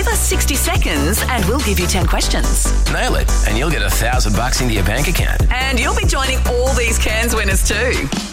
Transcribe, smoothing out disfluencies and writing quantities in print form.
Give us 60 seconds and we'll give you 10 questions. Nail it, and you'll get $1,000 into your bank account. And you'll be joining all these Cairns winners too.